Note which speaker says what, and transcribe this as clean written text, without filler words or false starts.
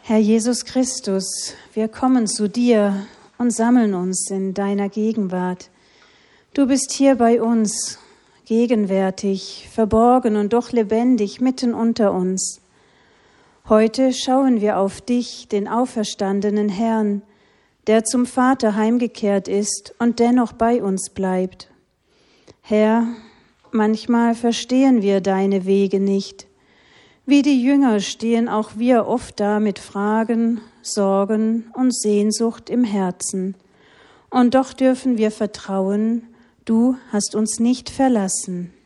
Speaker 1: Herr Jesus Christus, wir kommen zu dir und sammeln uns in deiner Gegenwart. Du bist hier bei uns, gegenwärtig, verborgen und doch lebendig mitten unter uns. Heute schauen wir auf dich, den auferstandenen Herrn, der zum Vater heimgekehrt ist und dennoch bei uns bleibt. Herr, manchmal verstehen wir deine Wege nicht. Wie die Jünger stehen auch wir oft da mit Fragen, Sorgen und Sehnsucht im Herzen. Und doch dürfen wir vertrauen, du hast uns nicht verlassen.